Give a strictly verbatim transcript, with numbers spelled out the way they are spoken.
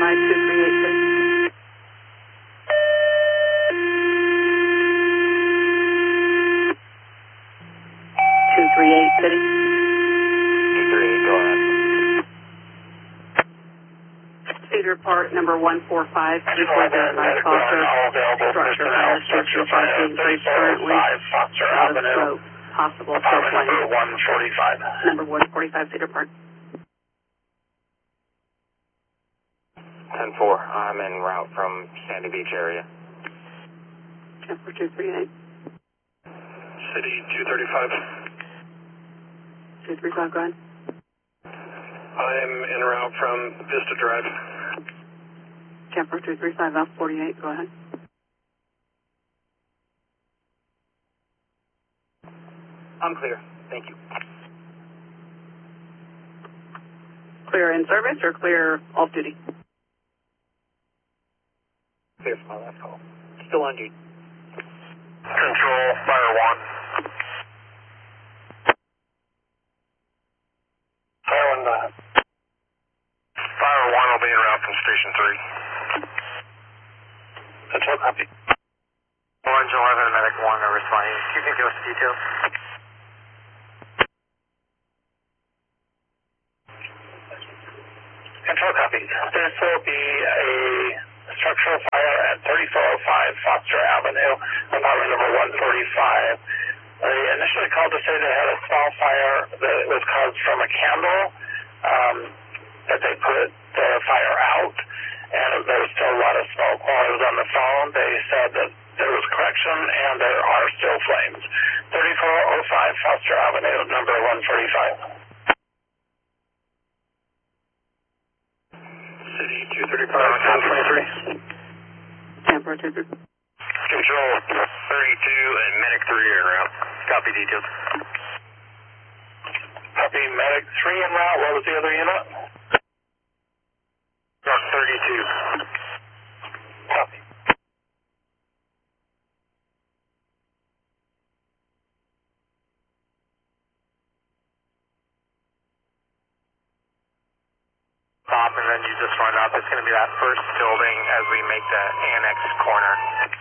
five two three eight six. two three eight City. two three eight, go ahead. Cedar Park, number one four five, three four zero five, Foster. Structure fire, station five being placed currently out of smoke. Possible still flame. Number one forty-five. Number one forty-five, Cedar Park. ten four, I'm en route from Sandy Beach area. ten four two three eight. City two thirty-five. two three five, go ahead. I'm en route from Vista Drive. Camper two three five, Alpha forty-eight, go ahead. I'm clear, thank you. Clear in service or clear off duty? Clear for my last call. Still on duty. Control, fire one. Fire one, uh, fire one will be en route from station three. Control, copy. Orange eleven, medic one, are responding. You can give us details. Control, copy. This will be a structural fire at thirty-four oh five Foster Avenue, apartment number one forty-five. They initially called to say they had a small fire that was caused from a candle, um, that they put the fire out, and there was still a lot of smoke. While I was on the phone, they said that there was correction and there are still flames. thirty-four oh five Foster Avenue, number one forty-five. City two thirty-five, ten twenty-three. Camper two three five. Control thirty-two and medic three en route. Copy details. Copy medic three en route. What was the other unit? thirty-two. Copy. Stop, and then you just run up. It's going to be that first building as we make the annex corner.